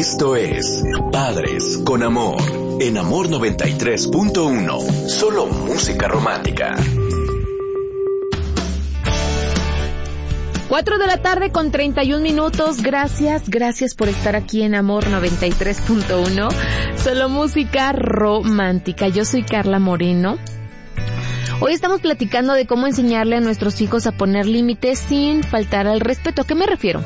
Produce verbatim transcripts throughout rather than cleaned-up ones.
Esto es Padres con Amor, en Amor noventa y tres punto uno. Solo música romántica. Cuatro de la tarde con treinta y un minutos. Gracias, gracias por estar aquí en Amor noventa y tres punto uno. Solo música romántica. Yo soy Carla Moreno. Hoy estamos platicando de cómo enseñarle a nuestros hijos a poner límites sin faltar al respeto. ¿A qué me refiero?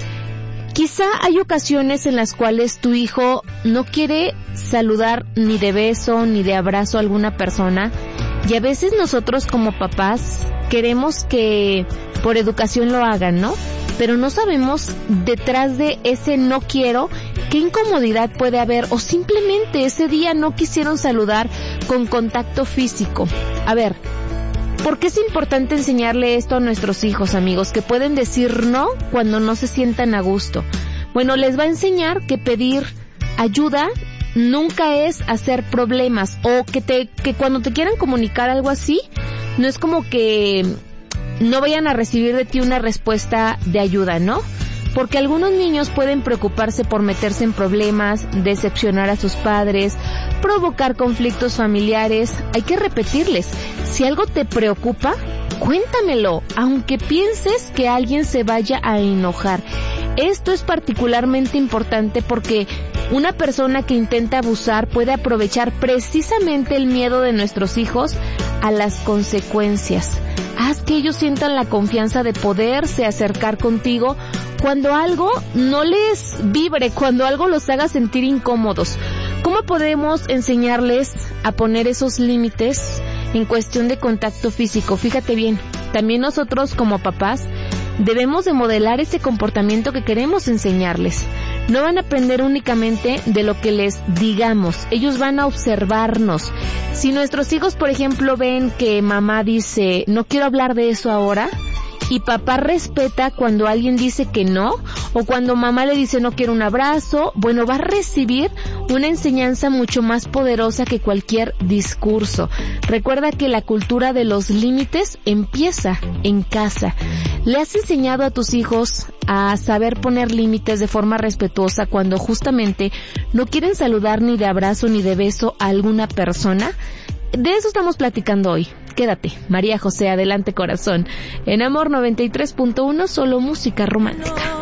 Quizá hay ocasiones en las cuales tu hijo no quiere saludar ni de beso ni de abrazo a alguna persona, y a veces nosotros como papás queremos que por educación lo hagan, ¿no? Pero no sabemos detrás de ese no quiero qué incomodidad puede haber, o simplemente ese día no quisieron saludar con contacto físico. A ver, ¿por qué es importante enseñarle esto a nuestros hijos, amigos? Que pueden decir no cuando no se sientan a gusto. Bueno, les va a enseñar que pedir ayuda nunca es hacer problemas, o que te que cuando te quieran comunicar algo así, no es como que no vayan a recibir de ti una respuesta de ayuda, ¿no? Porque algunos niños pueden preocuparse por meterse en problemas, decepcionar a sus padres, provocar conflictos familiares. Hay que repetirles, si algo te preocupa, cuéntamelo, aunque pienses que alguien se vaya a enojar. Esto es particularmente importante porque una persona que intenta abusar puede aprovechar precisamente el miedo de nuestros hijos a las consecuencias. Haz que ellos sientan la confianza de poderse acercar contigo cuando algo no les vibre, cuando algo los haga sentir incómodos. ¿Cómo podemos enseñarles a poner esos límites en cuestión de contacto físico? Fíjate bien, también nosotros como papás debemos de modelar ese comportamiento que queremos enseñarles. No van a aprender únicamente de lo que les digamos, ellos van a observarnos. Si nuestros hijos, por ejemplo, ven que mamá dice, no quiero hablar de eso ahora, y papá respeta cuando alguien dice que no, o cuando mamá le dice no quiero un abrazo, bueno, va a recibir una enseñanza mucho más poderosa que cualquier discurso. Recuerda que la cultura de los límites empieza en casa. ¿Le has enseñado a tus hijos a saber poner límites de forma respetuosa cuando justamente no quieren saludar ni de abrazo ni de beso a alguna persona? De eso estamos platicando hoy. Quédate, María José, adelante corazón. En Amor noventa y tres punto uno, solo música romántica.